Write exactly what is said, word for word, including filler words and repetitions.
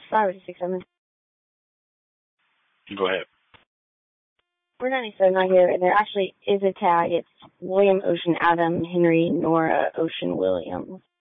five six seven. Go ahead. We're ninety-seven right here, and there actually is a tag. It's William Ocean Adam Henry Nora Ocean Williams.